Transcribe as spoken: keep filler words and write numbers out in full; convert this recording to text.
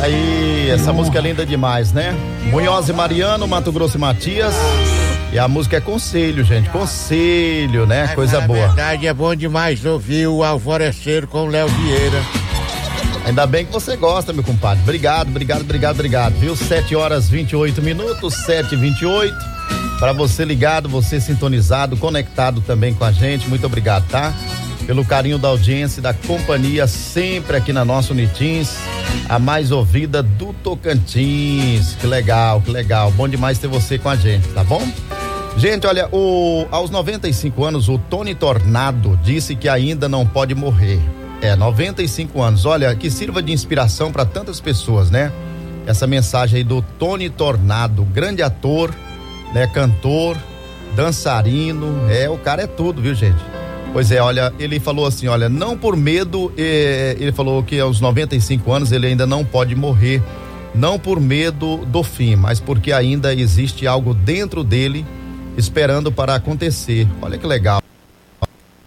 Aí, essa uh. música é linda demais, né? Munhoz e Mariano, Mato Grosso e Matias. E a música é Conselho, gente. Conselho, né? Coisa boa. Na verdade, é bom demais ouvir o Alvorecer com o Léo Vieira. Ainda bem que você gosta, meu compadre. Obrigado, obrigado, obrigado, obrigado. Viu? sete horas e vinte e oito minutos, sete e vinte e oito. Para você ligado, você sintonizado, conectado também com a gente. Muito obrigado, tá? Pelo carinho da audiência e da companhia sempre aqui na nossa Unitins, a mais ouvida do Tocantins. Que legal, que legal. Bom demais ter você com a gente, tá bom? Gente, olha, o, aos noventa e cinco anos, o Tony Tornado disse que ainda não pode morrer. É, noventa e cinco anos. Olha, que sirva de inspiração para tantas pessoas, né? Essa mensagem aí do Tony Tornado, grande ator, né? Cantor, dançarino, é, o cara é tudo, viu, gente? Pois é, olha, ele falou assim, olha, não por medo, eh, ele falou que aos noventa e cinco anos ele ainda não pode morrer, não por medo do fim, mas porque ainda existe algo dentro dele esperando para acontecer. Olha que legal.